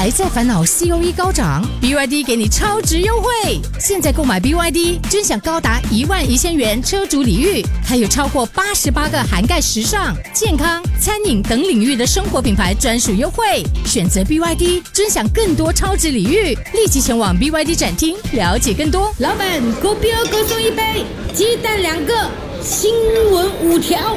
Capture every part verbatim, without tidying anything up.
还在烦恼 C O E 高涨 ？B Y D 给你超值优惠！现在购买 B Y D， 尊享高达一万一千元车主礼遇，还有超过八十八个涵盖时尚、健康、餐饮等领域的生活品牌专属优惠。选择 B Y D， 尊享更多超值礼遇，立即前往 B Y D 展厅了解更多。 老板，股票各送一杯，鸡蛋两个，新闻五条。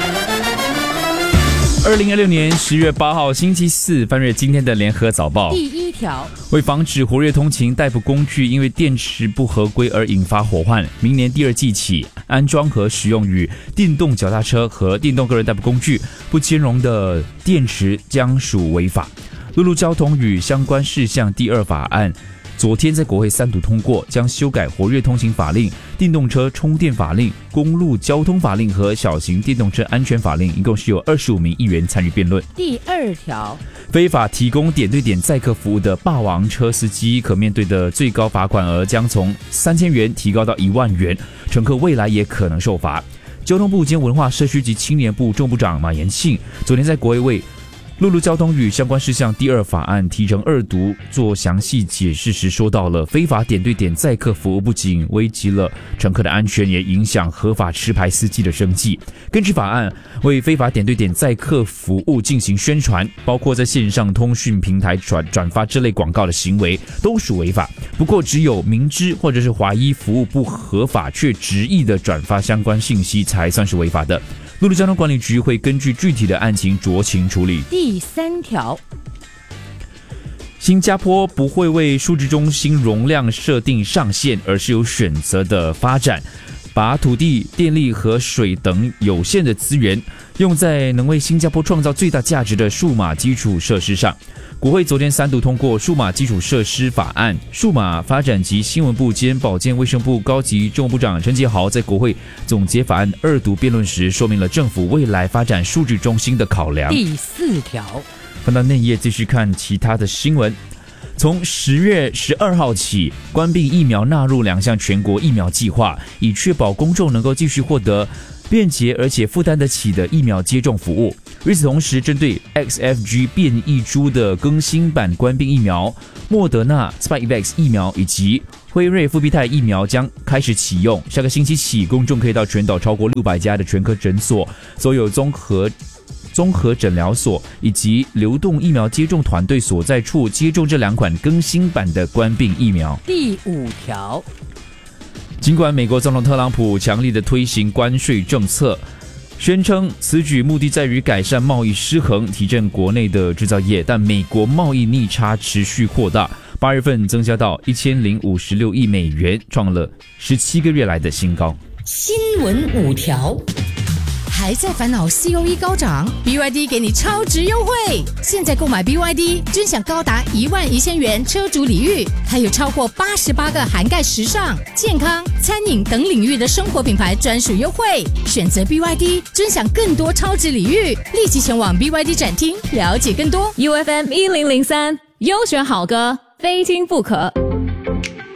二零二六年十月八号星期四，翻阅今天的联合早报。 第一条， 为防止活跃通勤代步工具因为电池不合规而引发火患，明年第二季起，安装和使用与电动脚踏车和电动个人代步工具不兼容的电池将属违法。陆路交通与相关事项第二法案昨天在国会三读通过，将修改活跃通勤法令、电动车充电法令、公路交通法令和小型电动车安全法令，一共是有二十五名议员参与辩论。 第二条， 非法提供点对点载客服务的霸王车司机可面对的最高罚款额将从三千元提高到一万元，乘客未来也可能受罚。交通部兼文化社区及青年部众部长马延庆昨天在国会为陆路交通与相关事项第二法案提成二读做详细解释时说到了，非法点对点载客服务不仅危及了乘客的安全，也影响合法持牌司机的生计。根据法案，为非法点对点载客服务进行宣传，包括在线上通讯平台转转发这类广告的行为都属违法。不过只有明知或者是怀疑服务不合法却执意的转发相关信息才算是违法的。陆路交通管理局会根据具体的案情酌情处理。 第三条， 新加坡不会为数据中心容量设定上限，而是有选择的发展，把土地、电力和水等有限的资源用在能为新加坡创造最大价值的数码基础设施上。国会昨天三读通过数码基础设施法案，数码发展及新闻部兼保健卫生部高级政务部长陈杰豪在国会总结法案二读辩论时，说明了政府未来发展数据中心的考量。 第四条， 翻到内页继续看其他的新闻。从十月十二号起，官病疫苗纳入两项全国疫苗计划，以确保公众能够继续获得便捷而且负担得起的疫苗接种服务。与此同时，针对 X F G 变异株的更新版官病疫苗、莫德纳 Spikevax 疫苗以及辉瑞复必泰疫苗将开始启用。下个星期起，公众可以到全岛超过六百家的全科诊所、所有综合综合诊疗所以及流动疫苗接种团队所在处接种这两款更新版的冠病疫苗。 第五条， 尽管美国总统特朗普强力的推行关税政策，宣称此举目的在于改善贸易失衡，提振国内的制造业，但美国贸易逆差持续扩大，八月份增加到一千零五十六亿美元，创了十七个月来的新高。 新闻五条， 还在烦恼 C O E 高涨 ？B Y D 给你超值优惠！现在购买 B Y D， 尊享高达一万一千元车主礼遇，还有超过八十八个涵盖时尚、健康、餐饮等领域的生活品牌专属优惠。选择 B Y D， 尊享更多超值礼遇，立即前往 B Y D 展厅了解更多。 U F M 一零零三，优选好歌，非听不可。